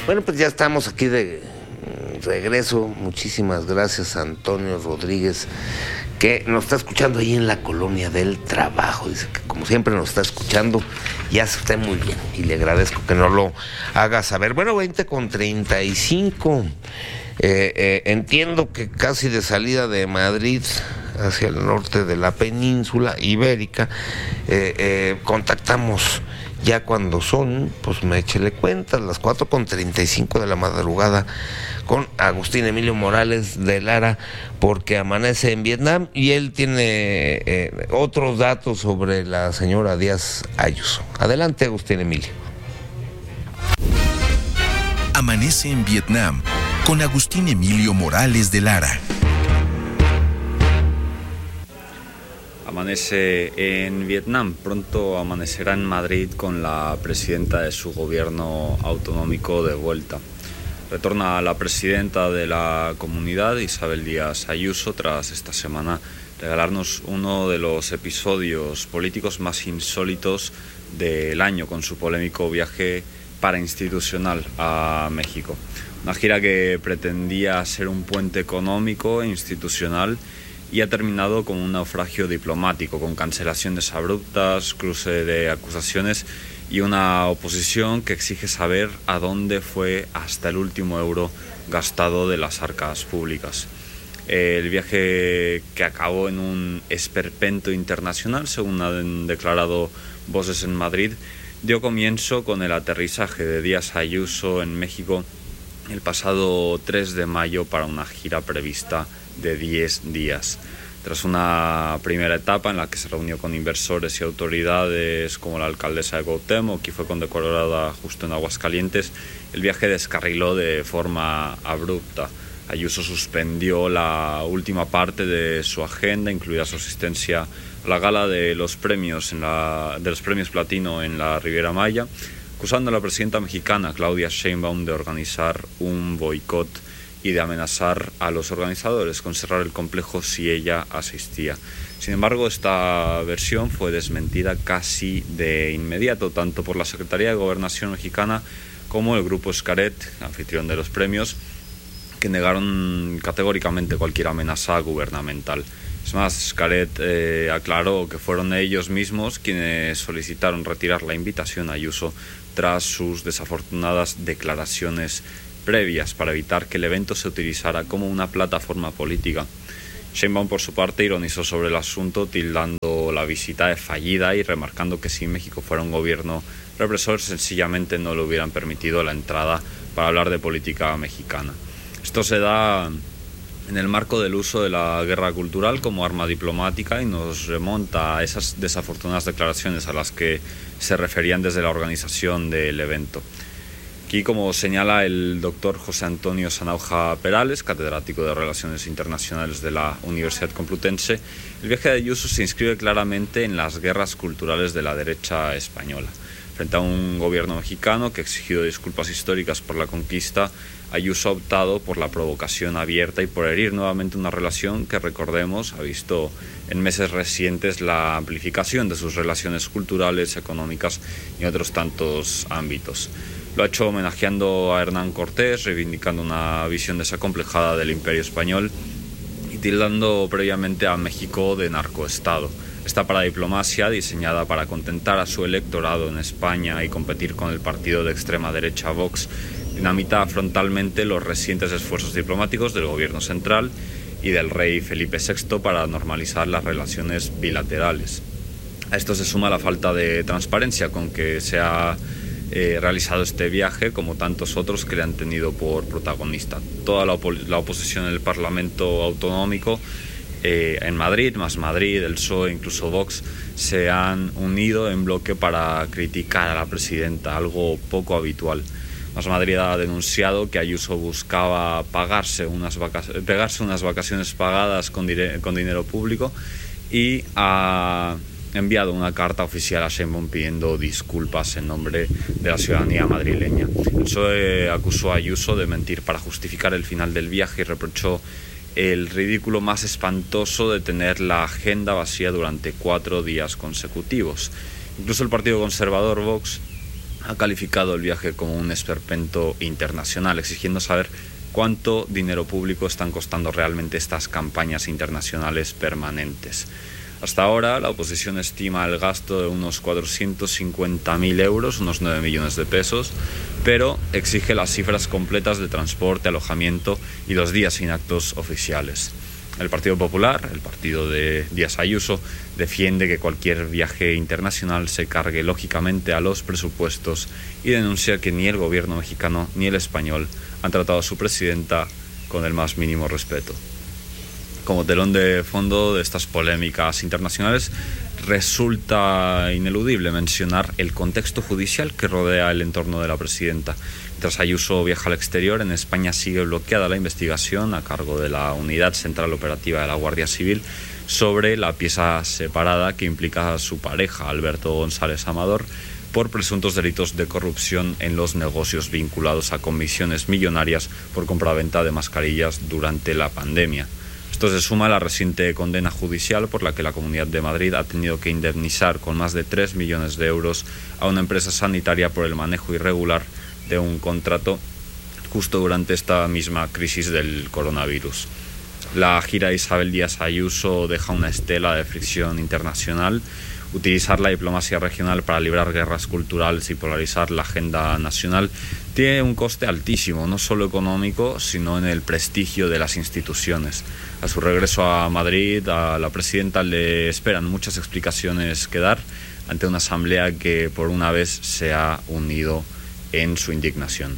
Bueno, pues ya estamos aquí de regreso. Muchísimas gracias a Antonio Rodríguez, que nos está escuchando ahí en la Colonia del Trabajo. Dice que como siempre nos está escuchando y hace usted muy bien, y le agradezco que no lo haga saber. Bueno, 20:35. Entiendo que casi de salida de Madrid hacia el norte de la península ibérica, contactamos ya cuando son, pues me échele cuenta, las 4:35 de la madrugada, con Agustín Emilio Morales de Lara, porque amanece en Vietnam y él tiene otros datos sobre la señora Díaz Ayuso. Adelante, Agustín Emilio. Amanece en Vietnam con Agustín Emilio Morales de Lara. Amanece en Vietnam, pronto amanecerá en Madrid con la presidenta de su gobierno autonómico de vuelta. Retorna la presidenta de la comunidad, Isabel Díaz Ayuso, tras esta semana regalarnos uno de los episodios políticos más insólitos del año, con su polémico viaje parainstitucional a México. Una gira que pretendía ser un puente económico e institucional y ha terminado con un naufragio diplomático, con cancelaciones abruptas, cruce de acusaciones y una oposición que exige saber a dónde fue hasta el último euro gastado de las arcas públicas. El viaje, que acabó en un esperpento internacional, según han declarado voces en Madrid, dio comienzo con el aterrizaje de Díaz Ayuso en México el pasado 3 de mayo para una gira prevista de 10 días. Tras una primera etapa en la que se reunió con inversores y autoridades como la alcaldesa de Cuauhtémoc, que fue condecorada justo en Aguascalientes, el viaje descarriló de forma abrupta. Ayuso suspendió la última parte de su agenda, incluida su asistencia a la gala de los premios Platino en la Riviera Maya, acusando a la presidenta mexicana Claudia Sheinbaum de organizar un boicot y de amenazar a los organizadores con cerrar el complejo si ella asistía. Sin embargo, esta versión fue desmentida casi de inmediato, tanto por la Secretaría de Gobernación mexicana como el Grupo Xcaret, anfitrión de los premios, que negaron categóricamente cualquier amenaza gubernamental. Es más, Xcaret aclaró que fueron ellos mismos quienes solicitaron retirar la invitación a Ayuso tras sus desafortunadas declaraciones previas para evitar que el evento se utilizara como una plataforma política. Sheinbaum, por su parte, ironizó sobre el asunto, tildando la visita de fallida y remarcando que si México fuera un gobierno represor, sencillamente no le hubieran permitido la entrada para hablar de política mexicana. Esto se da en el marco del uso de la guerra cultural como arma diplomática y nos remonta a esas desafortunadas declaraciones a las que se referían desde la organización del evento. Aquí, como señala el doctor José Antonio Sanauja Perales, catedrático de Relaciones Internacionales de la Universidad Complutense, el viaje de Ayuso se inscribe claramente en las guerras culturales de la derecha española. Frente a un gobierno mexicano que ha exigido disculpas históricas por la conquista, Ayuso ha optado por la provocación abierta y por herir nuevamente una relación que, recordemos, ha visto en meses recientes la amplificación de sus relaciones culturales, económicas y otros tantos ámbitos. Lo ha hecho homenajeando a Hernán Cortés, reivindicando una visión desacomplejada del Imperio Español y tildando previamente a México de narcoestado. Esta paradiplomacia, diseñada para contentar a su electorado en España y competir con el partido de extrema derecha Vox, dinamita frontalmente los recientes esfuerzos diplomáticos del gobierno central y del rey Felipe VI para normalizar las relaciones bilaterales. A esto se suma la falta de transparencia con que se ha realizado este viaje, como tantos otros que le han tenido por protagonista. Toda la oposición en el Parlamento Autonómico, en Madrid, Más Madrid, el PSOE, incluso Vox, se han unido en bloque para criticar a la presidenta, algo poco habitual. Más Madrid ha denunciado que Ayuso buscaba pegarse unas vacaciones pagadas con dinero público y ha enviado una carta oficial a Sheinbaum pidiendo disculpas en nombre de la ciudadanía madrileña. El PSOE acusó a Ayuso de mentir para justificar el final del viaje y reprochó el ridículo más espantoso de tener la agenda vacía durante 4 días consecutivos. Incluso el Partido Conservador, Vox, ha calificado el viaje como un esperpento internacional, exigiendo saber cuánto dinero público están costando realmente estas campañas internacionales permanentes. Hasta ahora, la oposición estima el gasto de unos 450.000 euros, unos 9 millones de pesos, pero exige las cifras completas de transporte, alojamiento y los días sin actos oficiales. El Partido Popular, el partido de Díaz Ayuso, defiende que cualquier viaje internacional se cargue lógicamente a los presupuestos y denuncia que ni el gobierno mexicano ni el español han tratado a su presidenta con el más mínimo respeto. Como telón de fondo de estas polémicas internacionales, resulta ineludible mencionar el contexto judicial que rodea el entorno de la presidenta. Mientras Ayuso viaja al exterior, en España sigue bloqueada la investigación a cargo de la Unidad Central Operativa de la Guardia Civil sobre la pieza separada que implica a su pareja, Alberto González Amador, por presuntos delitos de corrupción en los negocios vinculados a comisiones millonarias por compraventa de mascarillas durante la pandemia. Esto se suma a la reciente condena judicial por la que la Comunidad de Madrid ha tenido que indemnizar con más de 3 millones de euros a una empresa sanitaria por el manejo irregular de un contrato justo durante esta misma crisis del coronavirus. La gira de Isabel Díaz Ayuso deja una estela de fricción internacional. Utilizar la diplomacia regional para librar guerras culturales y polarizar la agenda nacional tiene un coste altísimo, no solo económico, sino en el prestigio de las instituciones. A su regreso a Madrid, a la presidenta le esperan muchas explicaciones que dar ante una asamblea que por una vez se ha unido en su indignación.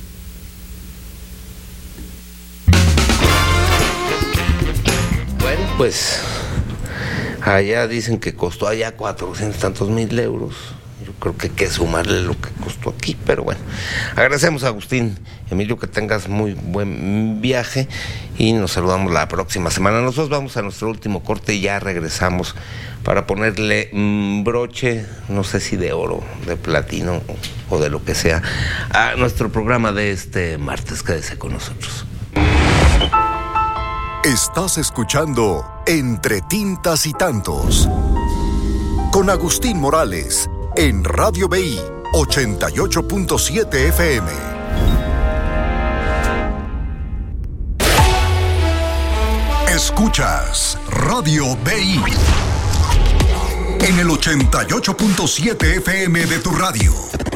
Bueno, pues allá dicen que costó allá 400 tantos mil euros. Yo creo que hay que sumarle lo que costó aquí, pero bueno. Agradecemos a Agustín Emilio, que tengas muy buen viaje y nos saludamos la próxima semana. Nosotros vamos a nuestro último corte y ya regresamos para ponerle broche, no sé si de oro, de platino o de lo que sea, a nuestro programa de este martes. Quédese con nosotros. Estás escuchando Entre Tintas y Tantos con Agustín Morales en Radio BI 88.7 FM. Escuchas Radio BI en el 88.7 FM de tu radio.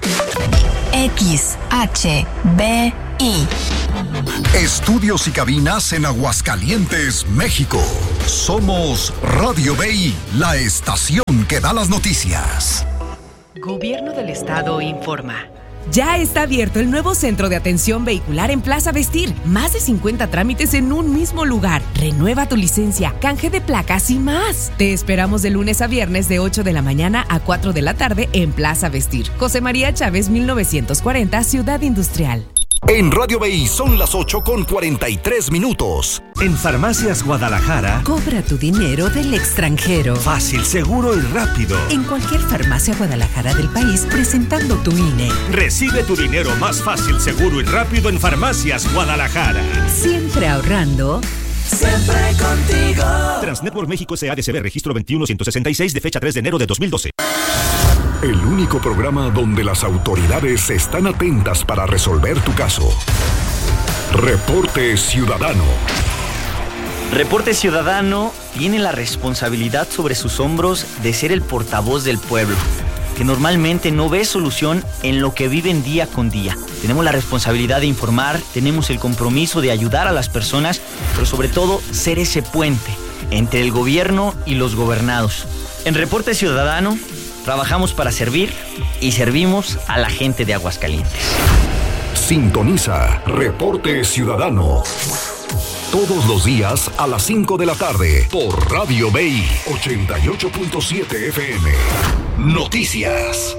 XHBI. Estudios y cabinas en Aguascalientes, México. Somos Radio BI, la estación que da las noticias. Gobierno del Estado informa. Ya está abierto el nuevo centro de atención vehicular en Plaza Vestir. Más de 50 trámites en un mismo lugar. Renueva tu licencia, canje de placas y más. Te esperamos de lunes a viernes de 8 de la mañana a 4 de la tarde en Plaza Vestir. José María Chávez, 1940, Ciudad Industrial. En Radio BI son las 8:43. En Farmacias Guadalajara, Cobra tu dinero del extranjero. fácil, seguro y rápido. En cualquier farmacia Guadalajara del país, presentando tu INE. Recibe tu dinero más fácil, seguro y rápido en Farmacias Guadalajara. Siempre ahorrando. Siempre contigo. Transnetwork México SADCB, registro 21166 de fecha 3 de enero de 2012. El único programa donde las autoridades están atentas para resolver tu caso. Reporte Ciudadano. Reporte Ciudadano tiene la responsabilidad sobre sus hombros de ser el portavoz del pueblo, que normalmente no ve solución en lo que viven día con día. Tenemos la responsabilidad de informar, tenemos el compromiso de ayudar a las personas, pero sobre todo ser ese puente entre el gobierno y los gobernados. En Reporte Ciudadano trabajamos para servir y servimos a la gente de Aguascalientes. Sintoniza Reporte Ciudadano todos los días a las 5 de la tarde por Radio BI 88.7 FM. Noticias.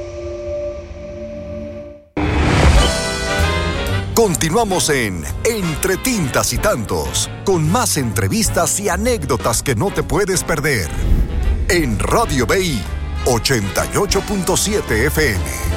Continuamos en Entre Tintas y Tantos, con más entrevistas y anécdotas que no te puedes perder. En Radio BI 88.7 FM.